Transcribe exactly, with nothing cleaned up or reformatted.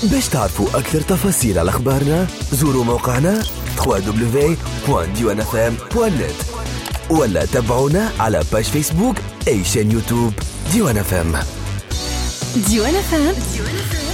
باش تعرفوا أكثر تفاصيل على أخبارنا زوروا موقعنا دبليو دبليو دبليو دوت ديوان اف ام دوت نت ولا تابعونا على باج فيسبوك أي شان يوتيوب ديوان اف ام. ديوان اف ام